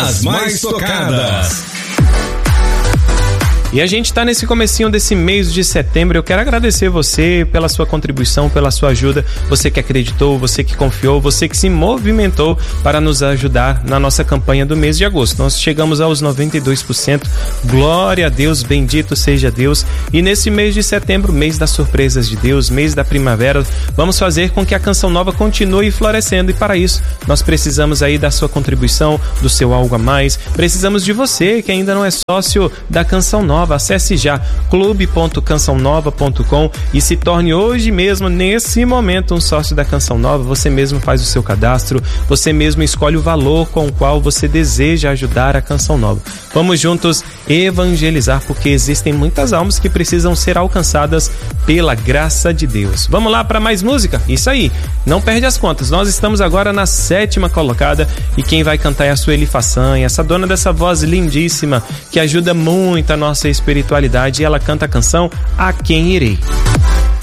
As mais tocadas. E a gente está nesse comecinho desse mês de setembro. Eu quero agradecer você pela sua contribuição, pela sua ajuda. Você que acreditou, você que confiou, você que se movimentou para nos ajudar na nossa campanha do mês de agosto. Nós chegamos aos 92%. Glória a Deus, bendito seja Deus. E nesse mês de setembro, mês das surpresas de Deus, mês da primavera, vamos fazer com que a Canção Nova continue florescendo. E para isso, nós precisamos aí da sua contribuição, do seu algo a mais. Precisamos de você que ainda não é sócio da Canção Nova. Acesse já clube.cançãonova.com e se torne hoje mesmo, nesse momento, um sócio da Canção Nova. Você mesmo faz o seu cadastro, você mesmo escolhe o valor com o qual você deseja ajudar a Canção Nova. Vamos juntos evangelizar, porque existem muitas almas que precisam ser alcançadas pela graça de Deus. Vamos lá para mais música? Isso aí, não perde as contas. Nós estamos agora na 7ª colocada e quem vai cantar é a Sueli Façanha, essa dona dessa voz lindíssima que ajuda muito a nossa espiritualidade, e ela canta a canção A Quem Irei.